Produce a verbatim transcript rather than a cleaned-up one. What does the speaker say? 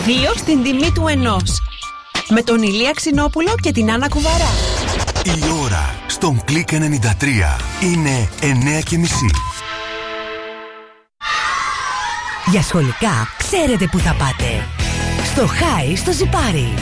Δύο στην τιμή του ενός. Με τον Ηλία Ξινόπουλο και την Άννα Κουβαρά. Η ώρα στον Κλικ ενενήντα τρία είναι εννιά και μισή. Για σχολικά ξέρετε που θα πάτε. Στο Χάι στο Ζιπάρι.